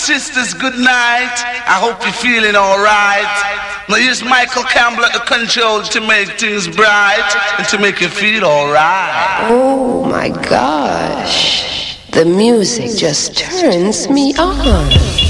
sisters, good night. I hope you're feeling alright. Now here's Michael Campbell at the controls to make things bright and to make you feel alright. Oh my gosh, the music just turns me on.